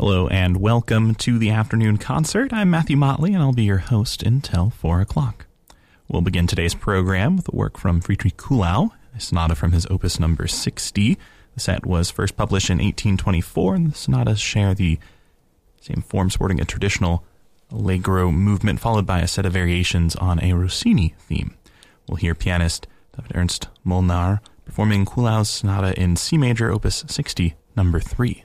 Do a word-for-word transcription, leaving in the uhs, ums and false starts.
Hello and welcome to the afternoon concert. I'm Matthew Motley and I'll be your host until four o'clock. We'll begin today's program with a work from Friedrich Kuhlau, a sonata from his opus number sixty. The set was first published in eighteen twenty-four, and the sonatas share the same form, sporting a traditional allegro movement followed by a set of variations on a Rossini theme. We'll hear pianist David Ernst Molnar performing Kuhlau's sonata in C major, opus sixty, number three.